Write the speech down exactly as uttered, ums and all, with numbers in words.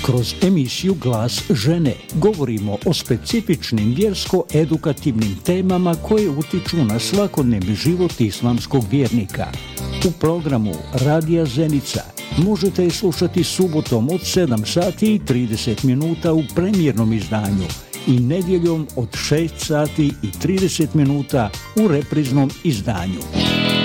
Kroz emisiju Glas žene govorimo o specifičnim vjersko-edukativnim temama koje utiču na svakodnevni život islamskog vjernika. U programu Radija Zenica možete je slušati subotom od sedam sati i trideset minuta u premijernom izdanju i nedjeljom od šest sati i trideset minuta u repriznom izdanju.